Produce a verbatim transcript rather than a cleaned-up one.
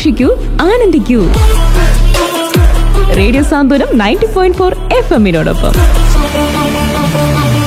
ആഘോഷിക്കൂ, ആനന്ദിക്കൂ. Radio Santhwanam ninety point four F എമ്മിനോടൊപ്പം.